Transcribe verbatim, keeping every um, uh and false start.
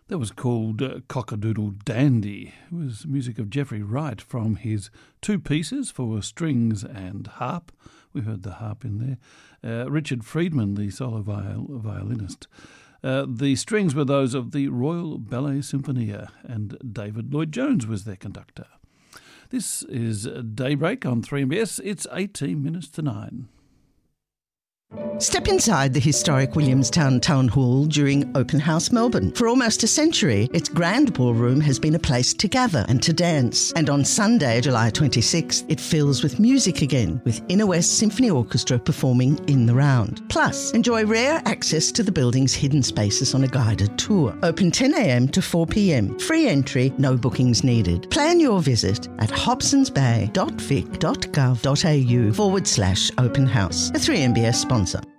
That was called uh, Cockadoodle Dandy. It was music of Jeffrey Wright from his two pieces for strings and harp. We heard the harp in there. Uh, Richard Friedman, the solo viol- violinist. Uh, the strings were those of the Royal Ballet Symphonia, and David Lloyd-Jones was their conductor. This is Daybreak on three M B S. It's eighteen minutes to nine. Step inside the historic Williamstown Town Hall during Open House Melbourne. For almost a century, its grand ballroom has been a place to gather and to dance. And on Sunday, July twenty-sixth, it fills with music again, with Inner West Symphony Orchestra performing in the round. Plus, enjoy rare access to the building's hidden spaces on a guided tour. Open ten a.m. to four p.m. Free entry, no bookings needed. Plan your visit at hobsonsbay.vic.gov.au forward slash open house. A three M B S sponsor.